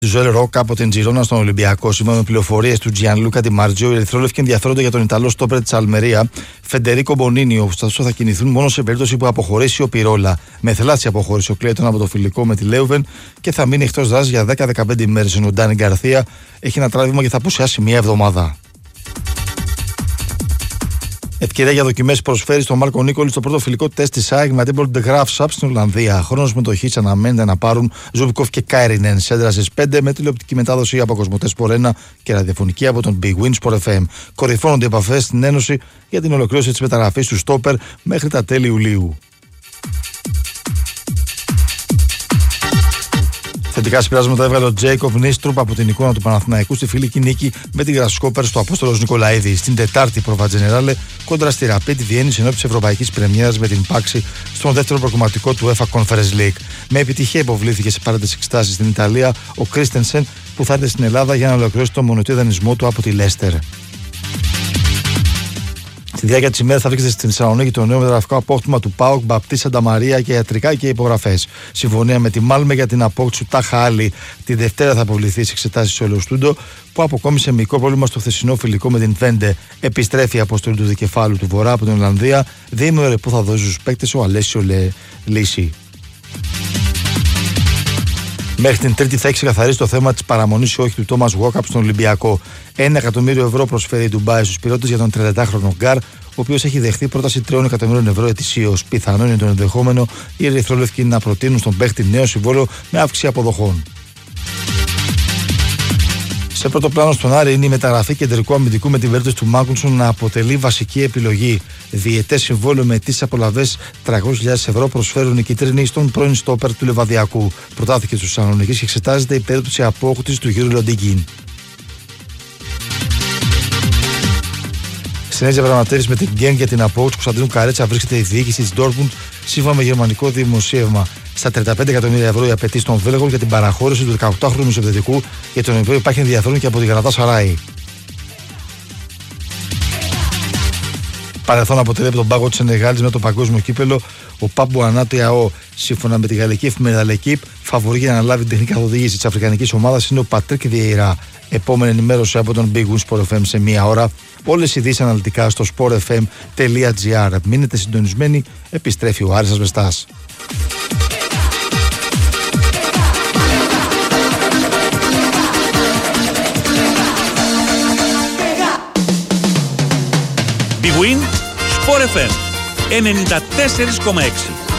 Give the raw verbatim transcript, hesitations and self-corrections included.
Ζωέλ Ροκ από την Τζιρόνα στον Ολυμπιακό. Σύμφωνα με πληροφορίες του Τζιανλούκα Ντιμαρτζίο, οι ερυθρόλευκοι ενδιαφέρονται για τον Ιταλό στόπερ της Αλμερία, Φεντερίκο Μπονίνιο, που θα κινηθούν μόνο σε περίπτωση που αποχωρήσει ο Πιρόλα. Με θελάσσια αποχώρηση ο Κλέιτον από το φιλικό με τη Λέουβεν και θα μείνει εκτός δράσης για δέκα με δεκαπέντε ημέρες. Ενώ ο Ντάνι Γκαρθία έχει ένα τραύμα και θα απουσιάσει μία εβδομάδα. Ευκαιρία για δοκιμές προσφέρει στον Μάρκο Νίκολη στο πρώτο φιλικό τεστ της ΑΕΚ με την De Graafschap στην Ολλανδία. Χρόνο συμμετοχής αναμένεται να πάρουν Ζουμπικόφ και Κάιρινεν. Σέντρα στις πέντε με τηλεοπτική μετάδοση από Κοσμοτέ Σπορ ένα και ραδιοφωνική από τον Big Win Sport εφ εμ. Κορυφώνονται οι επαφές στην Ένωση για την ολοκλήρωση της μεταγραφής του στόπερ μέχρι τα τέλη Ιουλίου. Θετικά συμπεράσματα έβγαλε ο Τζέικοβ Νίστρουπ από την εικόνα του Παναθηναϊκού στη φιλική νίκη με την Γρασκόπερ στο Απόστολος Νικολαίδη. Στην Τετάρτη, Προβα Τζενεράλε κόντρα στη Ραπίτ Βιέννη ενώπιση της Ευρωπαϊκής Πρεμιέρας με την Πάξη στον δεύτερο προκριματικό του UEFA Conference League. Με επιτυχία υποβλήθηκε σε παρέντες εξετάσεις στην Ιταλία ο Κρίστενσεν, που θα έρθει στην Ελλάδα για να ολοκληρώσει τον μονοτή δανεισμό του από τη Λέστερ. Στη διάρκεια της ημέρας θα βρίσκεται στην Θεσσαλονίκη το νέο μεταγραφικό απόκτημα του ΠΑΟΚ Μπαπτή Σανταμαρία και ιατρικά και υπογραφές. Συμφωνία με τη Μάλμε για την απόκτηση του Τάχα Άλλη. Τη Δευτέρα θα αποβληθεί σε εξετάσεις στο Ελοστούντο, που αποκόμισε μικρό πρόβλημα στο χθεσινό φιλικό με την Βέντε. Επιστρέφει η αποστολή του δικεφάλου του Βορρά από την Ολλανδία, διήμερο που θα δώσει στους παίκτες ο Αλέσιο Λε... Λύση. Μέχρι την Τρίτη θα έχει ξεκαθαρίσει το θέμα της παραμονής ή όχι του Τόμας Γουόκαπ στον Ολυμπιακό. Ένα εκατομμύριο ευρώ προσφέρει η Ντουμπάι στους πυρώτες για τον τριανταετάχρονο Γκάρ, ο οποίος έχει δεχθεί πρόταση τριών εκατομμυρίων ευρώ ετησίως. Πιθανό είναι το ενδεχόμενο οι ερυθρόλευκοι να προτείνουν στον παίχτη νέο συμβόλαιο με αύξηση αποδοχών. Σε πρώτο πλάνο στον Άρη είναι η μεταγραφή κεντρικού αμυντικού με την περίπτωση του Μάγκουνσον να αποτελεί βασική επιλογή. Διετές συμβόλαιο με αιτήσεις απολαβές τριακόσιες χιλιάδες ευρώ προσφέρουν οι κίτρινοι στον πρώην στόπερ του Λεβαδιακού. Προτάθηκε στους Θεσσαλονίκης και εξετάζεται η περίπτωση απόκτησης του Γιούρι Λοντίγκιν. Στις νέες διαπραγματεύσεις με την Γκένγκ για την απόκτηση του Κωνσταντίνου Καρέτσα βρίσκεται η διοίκηση της Ντόρτμουντ, σύμφωνα με γερμανικό δημοσίευμα. Στα τριάντα πέντε εκατομμύρια ευρώ οι απαιτήσεις των Βέλγων για την παραχώρηση του δεκαοκτάχρονου επιθετικού, για τον οποίο υπάρχει ενδιαφέρον και από τη Γαλατασαράι. Παρελθόν αποτελεί από τον πάγο της Σενεγάλης με το παγκόσμιο κύπελο ο Πάμπου Ανάτι Αό. Σύμφωνα με τη γαλλική εφημερίδα L'Equipe, φαβορί για να αναλάβει την τεχνική καθοδήγηση της αφρικανικής ομάδας είναι ο Πατρίκ Βιεϊρά. Επόμενη ενημέρωση από τον Big Win Sport εφ εμ σε μία ώρα. Όλες οι ειδήσεις αναλυτικά στο sport f m τελεία g r. Μείνετε συντονισμένοι, επιστρέφει ο Άρης Ασβεστάς. Big Win Sport εφ εμ ενενήντα τέσσερα κόμμα έξι.